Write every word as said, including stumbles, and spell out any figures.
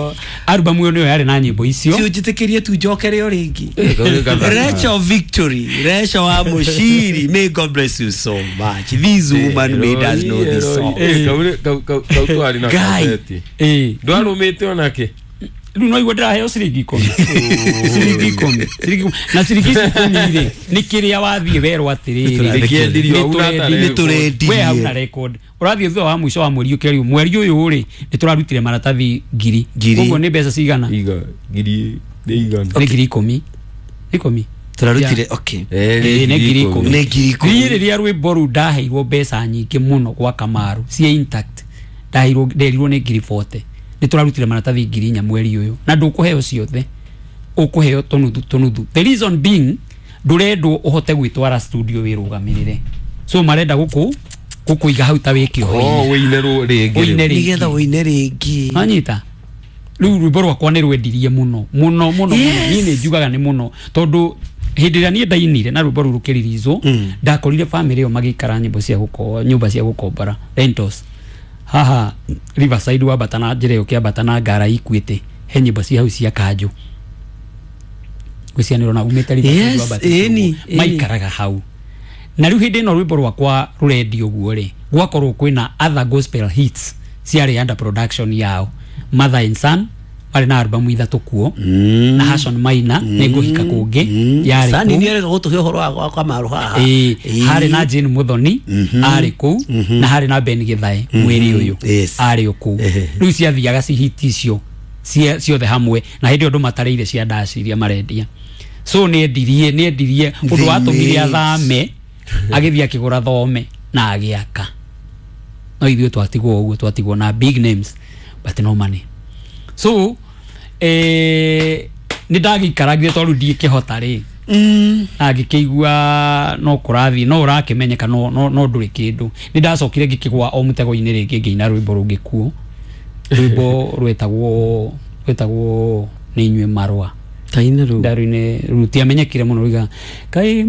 album yo niyo yari na nyimbo icio cio njitekerie tu njokere o ringi Rachel Victory Rachel wa Mushiri, may God bless you so much. This woman made us know this song. Kautu ali na kaseti eh ndwaro mete onake no igwetera heo ciringi ikumi ciringi ikumi ciringi na ciringi ikumi ile ni kiria wathie werwa atiriri ndikiendirio una ni turendirie we hauna record urathie thwa wa mwisho wa mweri ukeri mweri uyu uri ni turarutire maratathi ngiri koguo ni mbeca cigana iga ngiri ni igana ni ngiri ikumi ikumi turarutire okay eh ni ngiri ikumi ni ngiri ikumi ni riria rwimbo ru ndaheirwo mbeca nyingi muno kwa Kamaru cie intact ndaheirwo nderirwo ni ngiri forty ni turarutire maratathi ngiri nya mweri uyu na ndukuheo ciothe ukuheo tonuthu tonuthu. The reason being ndurendwo uhote gwitwara studio wirugamirire, so marenda guku gukuiga hau ta wiki ho oh wineru ringi nigetha wine ringi anyita riu rwimbo rwakwa ni rwendirie muno muno muno ni ni njugaga ni muno tondu hindi ya ni ndainire na rwimbo rurukiririzwo ndakorire family yo magikara nyimbo cia guko nyumba cia gukombara rentals haha Riverside wa batana njire yo kia batana ngara ikuite he nyimbo cia hau cia kanjo gucianiro na umete Riverside wa batana maikaraga hau na riu hindi no rwimbo rwakwa ruredio guo ri gwakorwo kwina other gospel hits ciari under production yao Mother and Son ari na album ithatu kuo na Hassan Maina neguhika kungi yari sani ni ari gutuhe horo wa Kamaru haha eh hari na Jane Muthoni ari ku na hari na Ben Githae mweri uyu ari ku riu cia thiaga ci hit icio cia ciothe hamwe na hindi undu matareire cia ndaciria marendia, so ni endirie ni endirie undu watumire athame agithia kigura thome na agiaka no ithuĩ twatigwo ũguo twatigwo na big names but no money. So eh ni ndagikaragire tondu ndikihota ri mm agikigua no kurathi no urakimenyeka no no, no nduri kindu ni ndacokire ngikigwa o mutego-ini ringi ngiina rwimbo rungi kuo rwimbo rwetagwo rwetagwo ni nywe marwa kaina ru ndarine ruti amenyekire muno riga kai